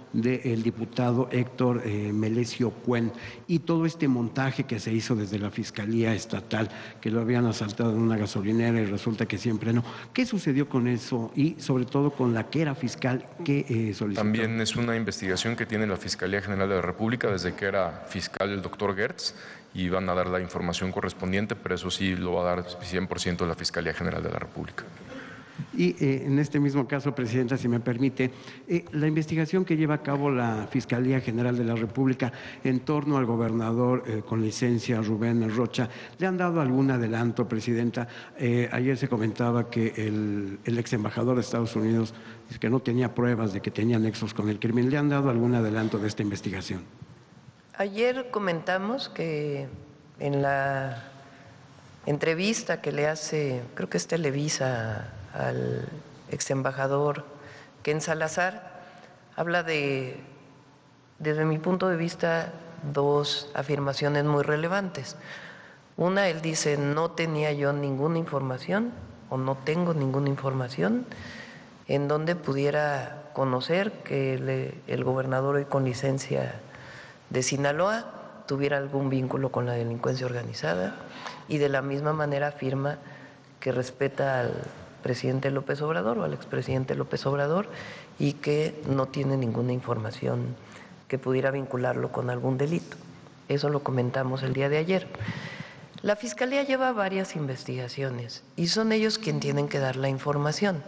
del diputado Héctor Melesio Cuen y todo este montaje que se hizo desde la Fiscalía Estatal, que lo habían asaltado en una gasolinera y resulta que siempre no. ¿Qué sucedió con eso y sobre todo con la que era fiscal que solicitó? También es una investigación que tiene la Fiscalía General de la República desde que era fiscal el doctor Gertz, y van a dar la información correspondiente, pero eso sí lo va a dar 100% la Fiscalía General de la República. Y en este mismo caso, Presidenta, si me permite, la investigación que lleva a cabo la Fiscalía General de la República en torno al gobernador con licencia Rubén Rocha, ¿le han dado algún adelanto, Presidenta? Ayer se comentaba que el ex embajador de Estados Unidos que no tenía pruebas de que tenía nexos con el crimen. ¿Le han dado algún adelanto de esta investigación? Ayer comentamos que en la entrevista que le hace, creo que es Televisa, al ex embajador Ken Salazar, habla de, desde mi punto de vista, dos afirmaciones muy relevantes. Una, él dice, no tenía yo ninguna información o no tengo ninguna información en donde pudiera conocer que el gobernador hoy con licencia de Sinaloa tuviera algún vínculo con la delincuencia organizada, y de la misma manera afirma que respeta al presidente López Obrador o al expresidente López Obrador y que no tiene ninguna información que pudiera vincularlo con algún delito. Eso lo comentamos el día de ayer. La Fiscalía lleva varias investigaciones y son ellos quienes tienen que dar la información.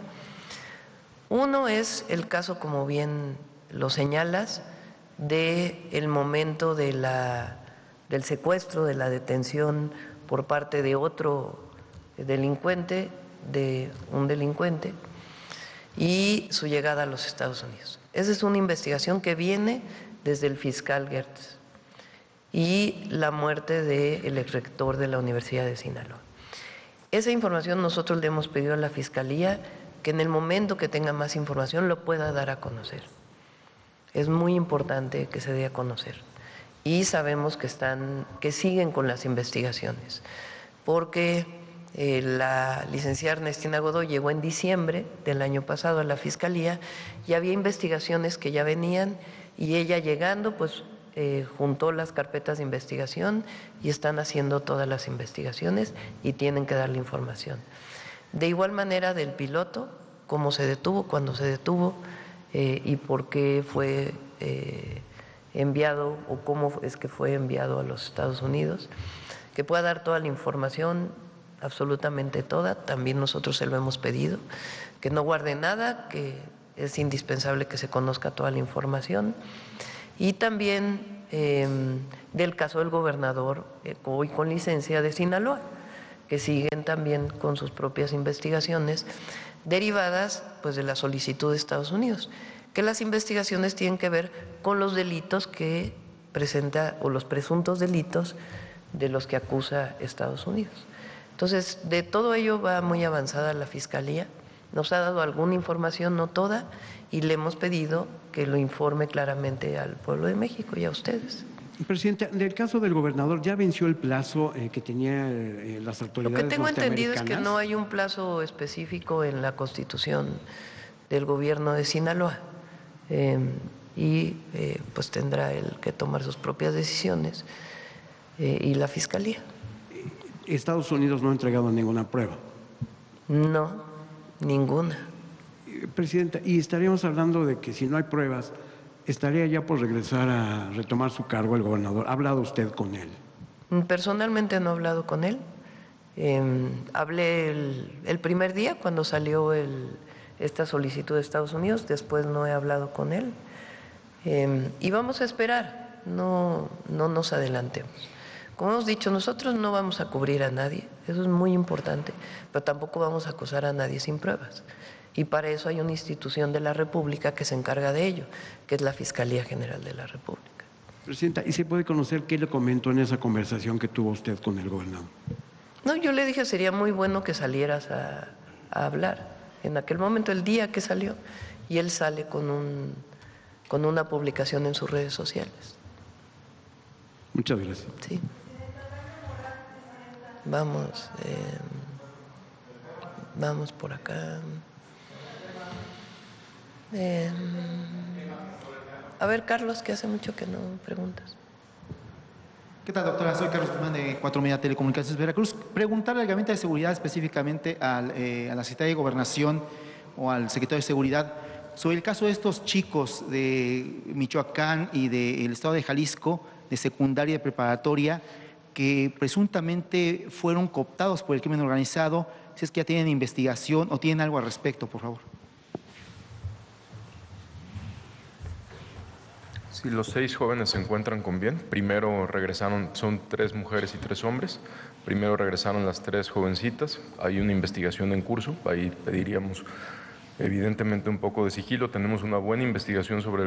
Uno es el caso, como bien lo señalas, del momento del secuestro, de la detención por parte de otro delincuente, de un delincuente, y su llegada a los Estados Unidos. Esa es una investigación que viene desde el fiscal Gertz y la muerte del exrector de la Universidad de Sinaloa. Esa información nosotros le hemos pedido a la Fiscalía que en el momento que tenga más información lo pueda dar a conocer. Es muy importante que se dé a conocer. Y sabemos que siguen con las investigaciones, porque la licenciada Ernestina Godoy llegó en diciembre del año pasado a la Fiscalía y había investigaciones que ya venían, y ella llegando pues juntó las carpetas de investigación y están haciendo todas las investigaciones y tienen que darle información. De igual manera del piloto, cómo se detuvo, cuándo se detuvo y por qué fue enviado o cómo es que fue enviado a los Estados Unidos, que pueda dar toda la información, absolutamente toda. También nosotros se lo hemos pedido, que no guarde nada, que es indispensable que se conozca toda la información. Y también del caso del gobernador hoy con licencia de Sinaloa, que siguen también con sus propias investigaciones derivadas pues de la solicitud de Estados Unidos, que las investigaciones tienen que ver con los delitos que presenta o los presuntos delitos de los que acusa Estados Unidos. Entonces, de todo ello va muy avanzada la Fiscalía, nos ha dado alguna información, no toda, y le hemos pedido que lo informe claramente al pueblo de México y a ustedes. Presidenta, del caso del gobernador, ¿ya venció el plazo que tenía las autoridades norteamericanas? Lo que tengo entendido es que no hay un plazo específico en la Constitución del gobierno de Sinaloa pues tendrá él que tomar sus propias decisiones y la Fiscalía. ¿Estados Unidos no ha entregado ninguna prueba? No, ninguna. Presidenta, y estaríamos hablando de que si no hay pruebas, ¿estaría ya por regresar a retomar su cargo el gobernador? ¿Ha hablado usted con él? Personalmente no he hablado con él. Hablé el primer día cuando salió esta solicitud de Estados Unidos, después no he hablado con él. Y vamos a esperar, no nos adelantemos. Como hemos dicho, nosotros no vamos a cubrir a nadie, eso es muy importante, pero tampoco vamos a acusar a nadie sin pruebas. Y para eso hay una institución de la República que se encarga de ello, que es la Fiscalía General de la República. Presidenta, ¿y se puede conocer qué le comentó en esa conversación que tuvo usted con el gobernador? No, yo le dije, sería muy bueno que salieras a hablar. En aquel momento, el día que salió, y él sale con una publicación en sus redes sociales. Muchas gracias. Sí. Vamos por acá. A ver, Carlos, que hace mucho que no preguntas. ¿Qué tal, doctora? Soy Carlos Guzmán de 4 Media Telecomunicaciones Veracruz. Preguntarle al Gabinete de Seguridad, específicamente a la Secretaría de Gobernación o al Secretario de Seguridad, sobre el caso de estos chicos de Michoacán y del estado de Jalisco, de secundaria y de preparatoria, que presuntamente fueron cooptados por el crimen organizado, si es que ya tienen investigación o tienen algo al respecto, por favor. Sí, los 6 jóvenes se encuentran con bien. Primero regresaron, son 3 mujeres y 3 hombres. Primero regresaron las 3 jovencitas. Hay una investigación en curso. Ahí pediríamos evidentemente un poco de sigilo. Tenemos una buena investigación sobre